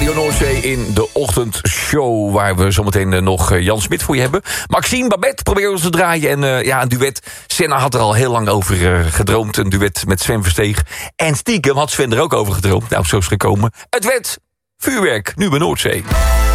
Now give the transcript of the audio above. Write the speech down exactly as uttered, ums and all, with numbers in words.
Radio Noordzee in de ochtendshow, waar we zometeen nog Jan Smit voor je hebben. Maxime, Babette proberen ons te draaien. En uh, ja, een duet. Senna had er al heel lang over uh, gedroomd. Een duet met Sven Versteeg. En stiekem had Sven er ook over gedroomd. Nou, zo is het gekomen. Het werd vuurwerk, nu bij Noordzee.